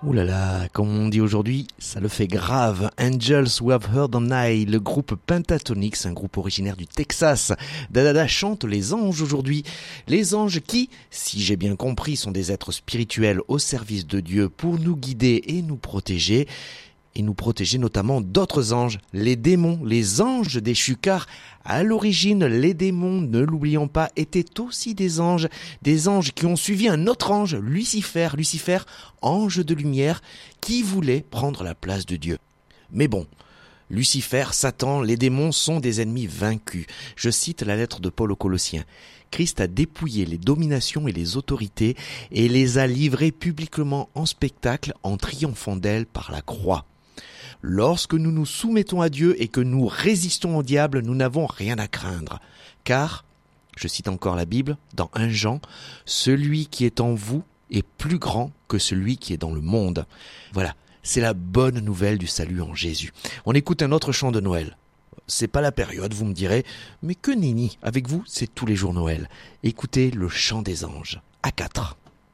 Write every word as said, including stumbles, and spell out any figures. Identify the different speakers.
Speaker 1: Ouh là là, comme on dit aujourd'hui, ça le fait grave. Angels Who Have Heard on High, le groupe Pentatonix, un groupe originaire du Texas. Dadada chante les anges aujourd'hui. Les anges qui, si j'ai bien compris, sont des êtres spirituels au service de Dieu pour nous guider et nous protéger. Et nous protéger notamment d'autres anges, les démons, les anges déchus, car à l'origine, les démons, ne l'oublions pas, étaient aussi des anges, des anges qui ont suivi un autre ange, Lucifer, Lucifer, ange de lumière, qui voulait prendre la place de Dieu. Mais bon, Lucifer, Satan, les démons sont des ennemis vaincus. Je cite la lettre de Paul aux Colossiens. Christ a dépouillé les dominations et les autorités et les a livrées publiquement en spectacle en triomphant d'elles par la croix. Lorsque nous nous soumettons à Dieu et que nous résistons au diable, nous n'avons rien à craindre. Car, je cite encore la Bible, dans un Jean, « Celui qui est en vous est plus grand que celui qui est dans le monde. » Voilà, c'est la bonne nouvelle du salut en Jésus. On écoute un autre chant de Noël. C'est pas la période, vous me direz, mais que nenni, avec vous, c'est tous les jours Noël. Écoutez le chant des anges, à quatre.